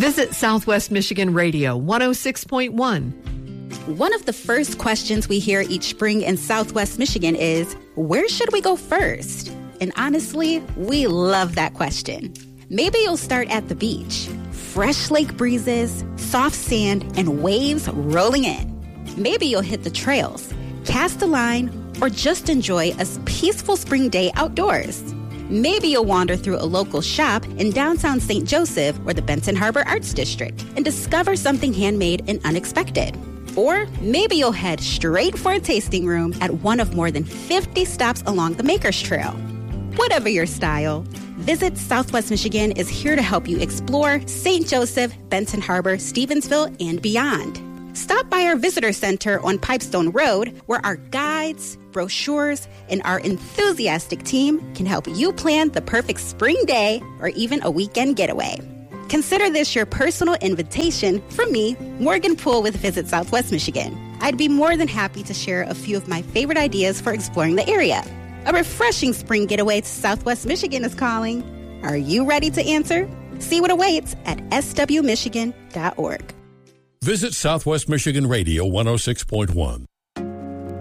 Visit Southwest Michigan Radio 106.1. One of the first questions we hear each spring in Southwest Michigan is, where should we go first? And honestly, we love that question. Maybe you'll start at the beach. Fresh lake breezes, soft sand, and waves rolling in. Maybe you'll hit the trails, cast a line, or just enjoy a peaceful spring day outdoors. Maybe you'll wander through a local shop in downtown St. Joseph or the Benton Harbor Arts District and discover something handmade and unexpected. Or maybe you'll head straight for a tasting room at one of more than 50 stops along the Makers Trail. Whatever your style, Visit Southwest Michigan is here to help you explore St. Joseph, Benton Harbor, Stevensville, and beyond. Stop by our visitor center on Pipestone Road, where our guides, brochures, and our enthusiastic team can help you plan the perfect spring day or even a weekend getaway. Consider this your personal invitation from me, Morgan Poole with Visit Southwest Michigan. I'd be more than happy to share a few of my favorite ideas for exploring the area. A refreshing spring getaway to Southwest Michigan is calling. Are you ready to answer? See what awaits at swmichigan.org. Visit Southwest Michigan Radio 106.1.